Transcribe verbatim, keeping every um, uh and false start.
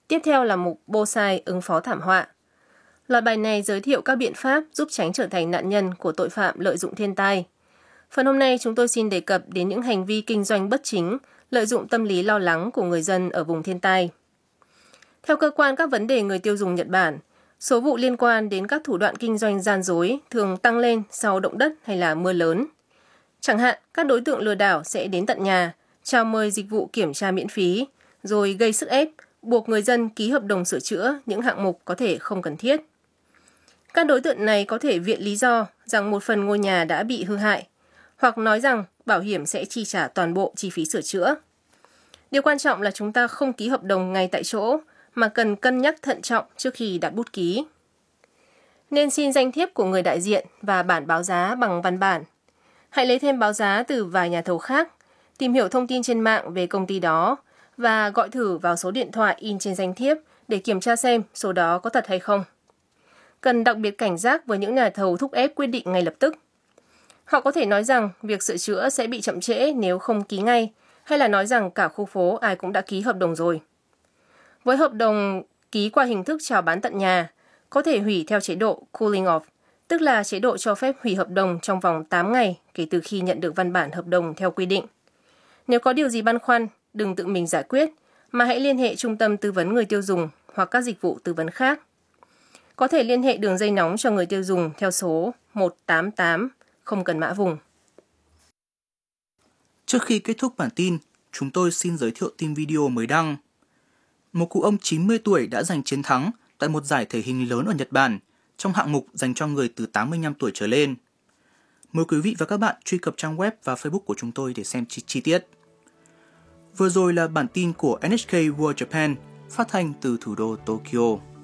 Tiếp theo là mục Bosai ứng phó thảm họa. Loạt bài này giới thiệu các biện pháp giúp tránh trở thành nạn nhân của tội phạm lợi dụng thiên tai. Phần hôm nay chúng tôi xin đề cập đến những hành vi kinh doanh bất chính, lợi dụng tâm lý lo lắng của người dân ở vùng thiên tai. Theo cơ quan các vấn đề người tiêu dùng Nhật Bản, số vụ liên quan đến các thủ đoạn kinh doanh gian dối thường tăng lên sau động đất hay là mưa lớn. Chẳng hạn, các đối tượng lừa đảo sẽ đến tận nhà, chào mời dịch vụ kiểm tra miễn phí, rồi gây sức ép, buộc người dân ký hợp đồng sửa chữa những hạng mục có thể không cần thiết. Các đối tượng này có thể viện lý do rằng một phần ngôi nhà đã bị hư hại, hoặc nói rằng bảo hiểm sẽ chi trả toàn bộ chi phí sửa chữa. Điều quan trọng là chúng ta không ký hợp đồng ngay tại chỗ, mà cần cân nhắc thận trọng trước khi đặt bút ký. Nên xin danh thiếp của người đại diện và bản báo giá bằng văn bản. Hãy lấy thêm báo giá từ vài nhà thầu khác, tìm hiểu thông tin trên mạng về công ty đó và gọi thử vào số điện thoại in trên danh thiếp để kiểm tra xem số đó có thật hay không. Cần đặc biệt cảnh giác với những nhà thầu thúc ép quyết định ngay lập tức. Họ có thể nói rằng việc sửa chữa sẽ bị chậm trễ nếu không ký ngay, hay là nói rằng cả khu phố ai cũng đã ký hợp đồng rồi. Với hợp đồng ký qua hình thức chào bán tận nhà, có thể hủy theo chế độ cooling off, tức là chế độ cho phép hủy hợp đồng trong vòng tám ngày kể từ khi nhận được văn bản hợp đồng theo quy định. Nếu có điều gì băn khoăn, đừng tự mình giải quyết, mà hãy liên hệ trung tâm tư vấn người tiêu dùng hoặc các dịch vụ tư vấn khác. Có thể liên hệ đường dây nóng cho người tiêu dùng theo số một tám tám, không cần mã vùng. Trước khi kết thúc bản tin, chúng tôi xin giới thiệu tin video mới đăng. Một cụ ông chín mươi tuổi đã giành chiến thắng tại một giải thể hình lớn ở Nhật Bản trong hạng mục dành cho người từ tám mươi lăm tuổi trở lên. Mời quý vị và các bạn truy cập trang web và Facebook của chúng tôi để xem chi, chi tiết. Vừa rồi là bản tin của en ếch kây World Japan phát thanh từ thủ đô Tokyo.